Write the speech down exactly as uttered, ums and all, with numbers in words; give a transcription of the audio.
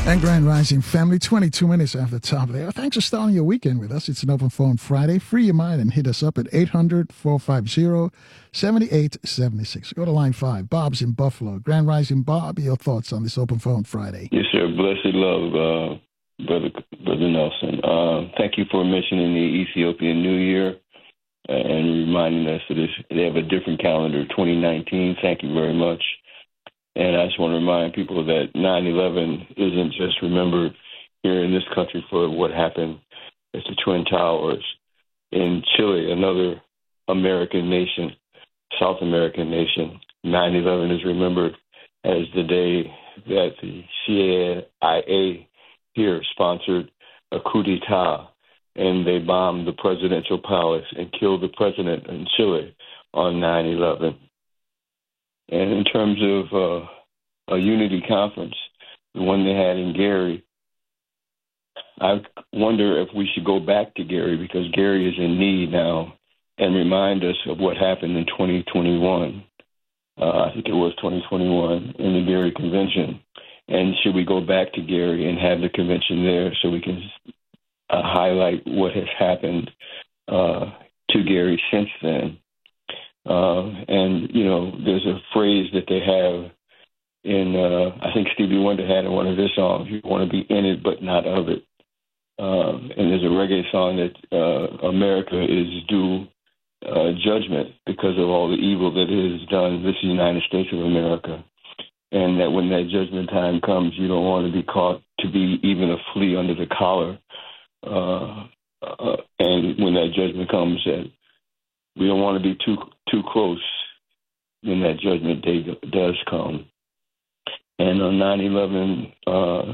And Grand Rising family, twenty-two minutes after the top of the hour. Thanks for starting your weekend with us. It's an open phone Friday. Free your mind and hit us up at eight hundred, four five zero, seven eight seven six. Go to line five. Bob's in Buffalo. Grand Rising Bob, your thoughts on this open phone Friday? Yes, sir. Blessed love, uh, Brother Brother Nelson. Uh, thank you for mentioning the Ethiopian New Year uh, and reminding us that this, they have a different calendar, twenty nineteen. Thank you very much. And I just want to remind people that nine eleven isn't just remembered here in this country for what happened at the Twin Towers. In Chile, another American nation, South American nation, nine eleven is remembered as the day that the C I A here sponsored a coup d'etat, and they bombed the presidential palace and killed the president in Chile on nine eleven. And in terms of uh, a unity conference, the one they had in Gary, I wonder if we should go back to Gary, because Gary is in need now, and remind us of what happened in twenty twenty-one. Uh, I think it was twenty twenty-one in the Gary Convention. And should we go back to Gary and have the convention there so we can uh, highlight what has happened uh, to Gary since then? Uh, and, you know, there's a phrase that they have in, uh, I think Stevie Wonder had in one of his songs, you want to be in it but not of it. Uh, and there's a reggae song that uh, America is due uh, judgment because of all the evil that it has done, this United States of America. And that when that judgment time comes, you don't want to be caught to be even a flea under the collar. Uh, uh, and when that judgment comes, that we don't want to be too too close when that judgment day does come. And on nine eleven, uh,